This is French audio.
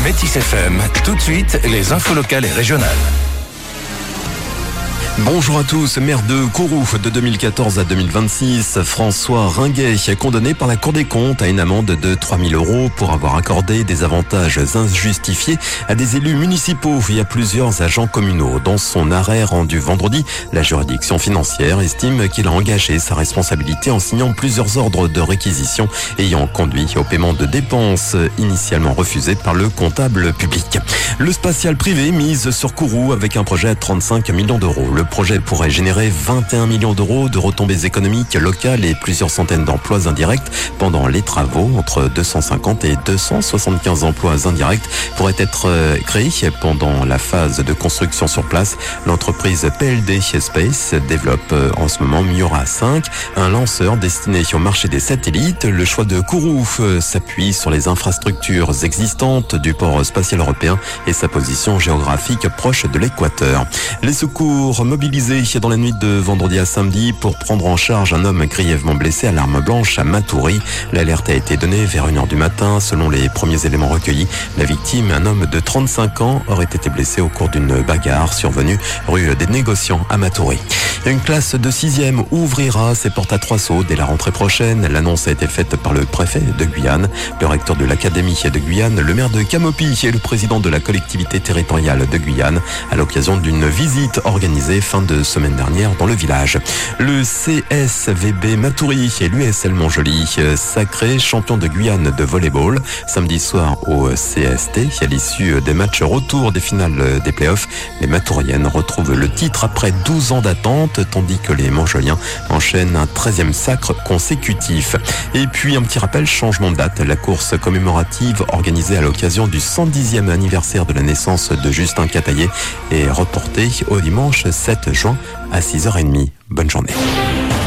Métis FM, tout de suite, les infos locales et régionales. Bonjour à tous. Maire de Kourou de 2014 à 2026, François Ringuet est condamné par la Cour des comptes à une amende de 3 000 € pour avoir accordé des avantages injustifiés à des élus municipaux et à plusieurs agents communaux. Dans son arrêt rendu vendredi, la juridiction financière estime qu'il a engagé sa responsabilité en signant plusieurs ordres de réquisition ayant conduit au paiement de dépenses initialement refusées par le comptable public. Le spatial privé mise sur Kourou avec un projet à 35 millions d'euros. Le projet pourrait générer 21 millions d'euros de retombées économiques locales et plusieurs centaines d'emplois indirects pendant les travaux. Entre 250 et 275 emplois indirects pourraient être créés pendant la phase de construction sur place. L'entreprise PLD Space développe en ce moment Miura 5, un lanceur destiné au marché des satellites. Le choix de Kourou s'appuie sur les infrastructures existantes du port spatial européen et sa position géographique proche de l'équateur. Les secours mobilisés dans la nuit de vendredi à samedi pour prendre en charge un homme grièvement blessé à l'arme blanche à Matoury. L'alerte a été donnée vers 1h du matin. Selon les premiers éléments recueillis, la victime, un homme de 35 ans, aurait été blessé au cours d'une bagarre survenue rue des Négociants à Matoury. Une classe de 6e ouvrira ses portes à Trois-Sauts dès la rentrée prochaine. L'annonce a été faite par le préfet de Guyane, le recteur de l'académie de Guyane, le maire de Camopi et le président de la collectivité territoriale de Guyane à l'occasion d'une visite organisée fin de semaine dernière dans le village. Le CSVB Matoury et l'USL Montjoly, sacré champion de Guyane de volleyball, samedi soir au CST. À l'issue des matchs retour des finales des playoffs, les Matouriennes retrouvent le titre après 12 ans d'attente, tandis que les Montjoliens enchaînent un 13e sacre consécutif. Et puis un petit rappel, changement de date, la course commémorative organisée à l'occasion du 110e anniversaire de la naissance de Justin Cataillé est reportée au dimanche 7 juin à 6h30. Bonne journée.